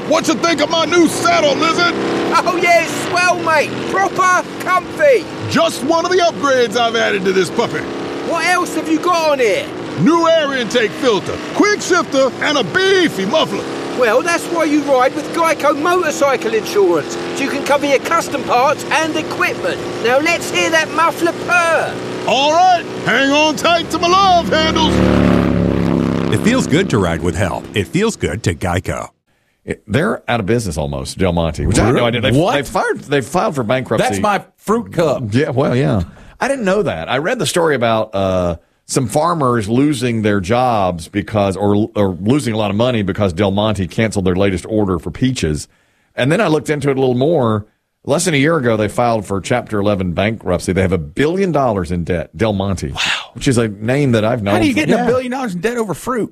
What you think of my new saddle, Lizard? Oh, yeah, swell, mate. Proper comfy. Just one of the upgrades I've added to this puppy. What else have you got on here? New air intake filter, quick shifter, and a beefy muffler. Well, that's why you ride with Geico Motorcycle Insurance, so you can cover your custom parts and equipment. Now let's hear that muffler purr. All right, hang on tight to my love handles. It feels good to ride with help. It feels good to Geico. They're out of business almost, Del Monte. Which I had no idea. What? They filed for bankruptcy. That's my fruit cup. Yeah, well, yeah. I didn't know that. I read the story about some farmers losing their jobs because, or losing a lot of money because Del Monte canceled their latest order for peaches. And then I looked into it a little more. Less than a year ago, they filed for Chapter 11 bankruptcy. They have $1 billion in debt, Del Monte. Wow. Which is a name that I've known. How do you get $1 billion in debt over fruit?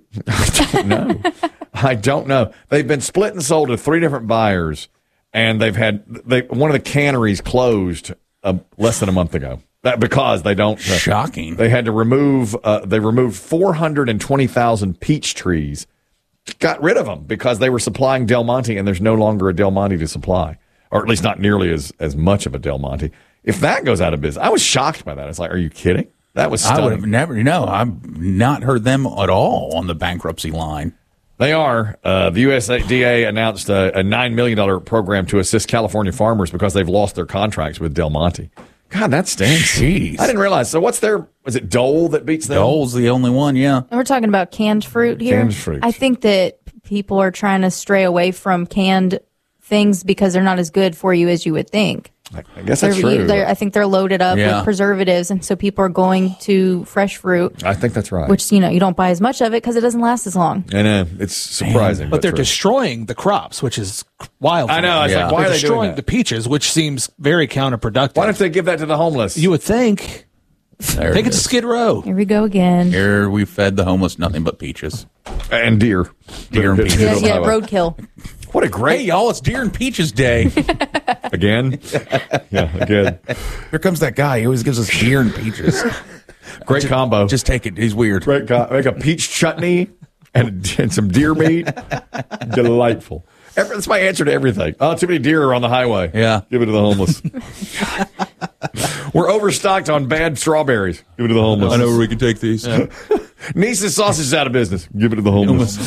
I don't know. They've been split and sold to 3 different buyers, and one of the canneries closed less than a month ago. Because they don't. Shocking. They had to remove. They removed 420,000 peach trees. Got rid of them because they were supplying Del Monte, and there's no longer a Del Monte to supply, or at least not nearly as much of a Del Monte. If that goes out of business, I was shocked by that. It's like, are you kidding? That was stunning. I would have never. I've not heard them at all on the bankruptcy line. They are. The USDA announced a $9 million program to assist California farmers because they've lost their contracts with Del Monte. God, that stinks. Jeez. I didn't realize. So was it Dole that beats them? Dole's the only one, yeah. And we're talking about canned fruit here. Canned fruit. I think that people are trying to stray away from canned things because they're not as good for you as you would think. I guess that's true. I think they're loaded up with preservatives, and so people are going to fresh fruit. I think that's right. Which, you don't buy as much of it because it doesn't last as long. I know. It's surprising. But they're true. destroying the crops, which is wild. I know. I was like, why are they destroying doing that? the peaches, which seems very counterproductive. Why don't they give that to the homeless? You would think. Take it to Skid Row. Here we go again. Here we fed the homeless nothing but peaches. And deer. Deer and peaches. Yeah, roadkill. What a great... Hey, y'all, it's Deer and Peaches Day. Again? Yeah, again. Here comes that guy. He always gives us deer and peaches. Great combo. Just take it. He's weird. Great make a peach chutney and some deer meat. Delightful. That's my answer to everything. Oh, too many deer are on the highway. Yeah. Give it to the homeless. We're overstocked on bad strawberries. Give it to the homeless. I know where we can take these. Yeah. Niece's sausage is out of business. Give it to the homeless.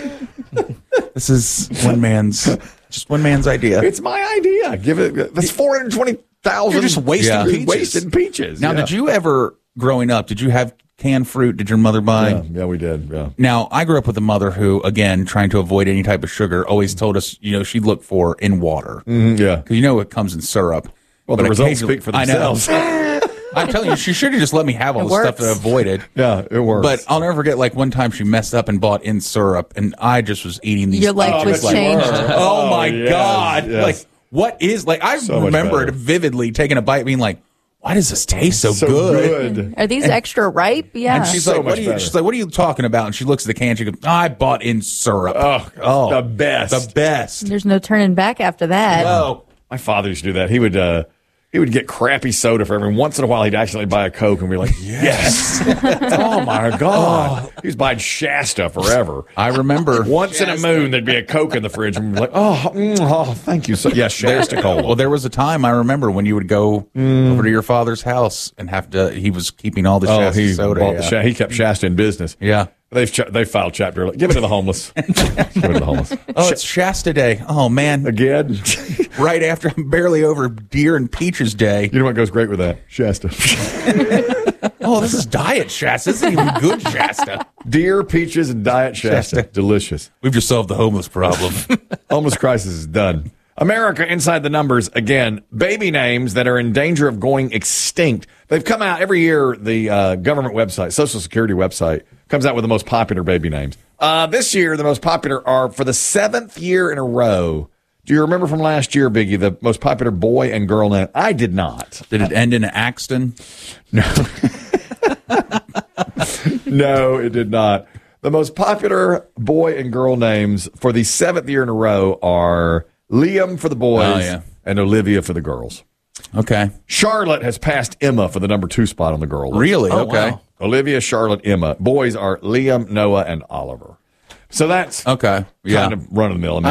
This is one man's idea. It's my idea. Give it. That's 420,000. You're just wasting peaches. Wasting peaches. Now, did you ever, growing up, did you have canned fruit? Did your mother buy? Yeah, we did. Yeah. Now, I grew up with a mother who, again, trying to avoid any type of sugar, always told us, she'd look for in water. Yeah. Because it comes in syrup. Well, the results speak for themselves. I know. I'm telling you, she should have just let me have all the stuff that I avoided. Yeah, it works. But I'll never forget, one time she messed up and bought in syrup, and I just was eating these. Your life was changed. Oh, my God. Yes. What is, I remember it vividly taking a bite, being like, why does this taste so good? Are these extra ripe? Yeah. And she's like, what are you talking about? And she looks at the can, she goes, I bought in syrup. Oh, the best. The best. There's no turning back after that. Oh. My father used to do that. He would get crappy soda for every once in a while. He'd actually buy a Coke, and we'd be like, yes. Oh, my God. He was buying Shasta forever. I remember. Once in a moon, there'd be a Coke in the fridge, and we'd be like, oh, thank you. So, yes, Shasta Cola. Well, there was a time I remember when you would go over to your father's house and he was keeping all the Shasta soda. He kept Shasta in business. Yeah. They filed Chapter 11. Give it to the homeless. Give it to the homeless. Oh, it's Shasta Day. Oh, man. Again? Right after I'm barely over Deer and Peaches Day. You know what goes great with that? Shasta. Oh, this is Diet Shasta. This isn't even good Shasta. Deer, peaches, and Diet Shasta. Delicious. We've just solved the homeless problem. Homeless crisis is done. America Inside the Numbers, again, baby names that are in danger of going extinct. They've come out every year, the government website, Social Security website, comes out with the most popular baby names. This year, the most popular are, for the 7th year in a row, do you remember from last year, Biggie, the most popular boy and girl name? I did not. Did it end in Axton? No. No, it did not. The most popular boy and girl names for the 7th year in a row are Liam for the boys and Olivia for the girls. Okay. Charlotte has passed Emma for the number 2 spot on the girl list. Really? Okay. Wow. Olivia, Charlotte, Emma. Boys are Liam, Noah, and Oliver. So that's kind of run of the mill.